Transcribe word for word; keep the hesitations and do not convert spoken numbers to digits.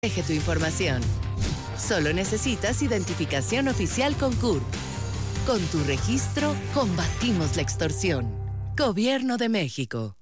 Deje tu información. Solo necesitas identificación oficial con C U R P. Con tu registro, combatimos la extorsión. Gobierno de México.